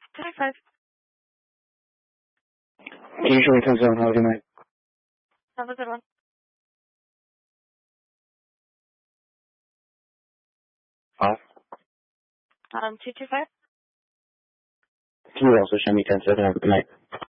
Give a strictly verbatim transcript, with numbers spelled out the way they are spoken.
twenty-five. Can you show me ten seven? Have a good night. Have a good one. Five. Um, two two five. Can you also show me ten seven? Have a good night.